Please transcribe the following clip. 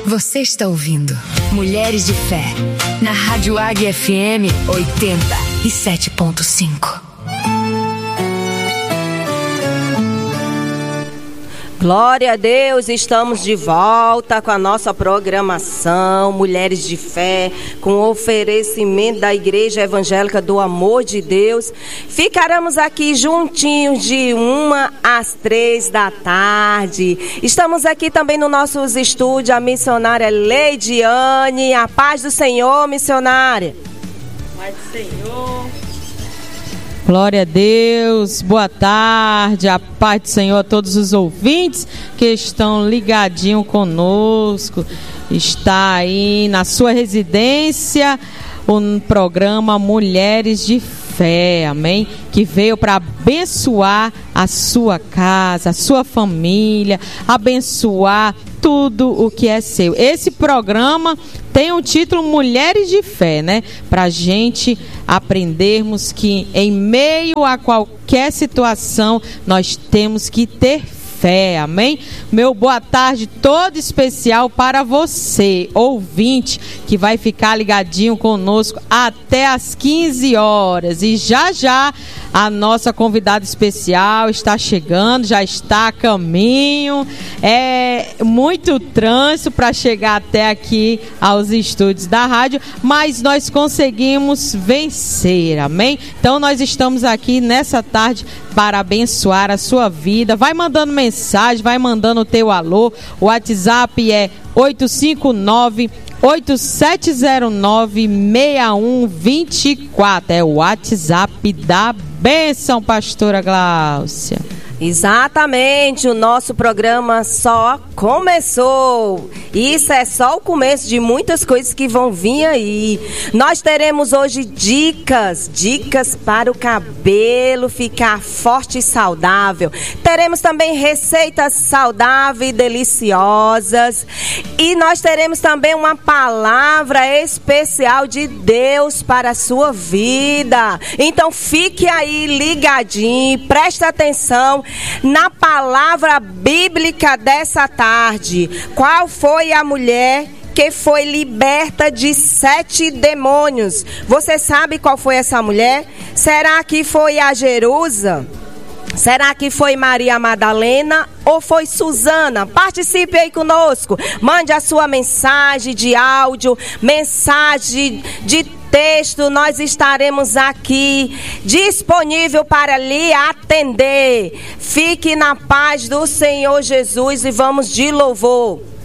Você está ouvindo Mulheres de Fé, na Rádio Águia FM 87.5. Glória a Deus, estamos de volta com a nossa programação Mulheres de Fé, com o oferecimento da Igreja Evangélica do Amor de Deus. Ficaremos aqui juntinhos de 1 às 3 da tarde. Estamos aqui também no nossos estúdios, a missionária Leidiane. A paz do Senhor, missionária. Paz do Senhor. Glória a Deus, boa tarde, a paz do Senhor a todos os ouvintes que estão ligadinhos conosco. Está aí na sua residência o programa Mulheres de Fé, amém? Que veio para abençoar a sua casa, a sua família, abençoar tudo o que é seu. Esse programa tem o título Mulheres de Fé, né? Para a gente aprendermos que em meio a qualquer situação nós temos que ter fé, amém? Meu boa tarde todo especial para você, ouvinte, que vai ficar ligadinho conosco até às 15 horas. E já já a nossa convidada especial está chegando, já está a caminho. É muito trânsito para chegar até aqui aos estúdios da rádio, mas nós conseguimos vencer, amém? Então nós estamos aqui nessa tarde para abençoar a sua vida. Vai mandando mensagem, vai mandando o teu alô. O WhatsApp é 859-8709-6124. É o WhatsApp da bênção, pastora Gláucia. Exatamente, o nosso programa só começou. Isso é só o começo de muitas coisas que vão vir aí. Nós teremos hoje dicas para o cabelo ficar forte e saudável. Teremos também receitas saudáveis e deliciosas. E nós teremos também uma palavra especial de Deus para a sua vida. Então fique aí ligadinho, preste atenção na palavra bíblica dessa tarde. Qual foi a mulher que foi liberta de 7 demônios? Você sabe qual foi essa mulher? Será que foi a Jerusa? Será que foi Maria Madalena ou foi Susana? Participe aí conosco. Mande a sua mensagem de áudio, mensagem de texto. Nós estaremos aqui disponível para lhe atender. Fique na paz do Senhor Jesus e vamos de louvor.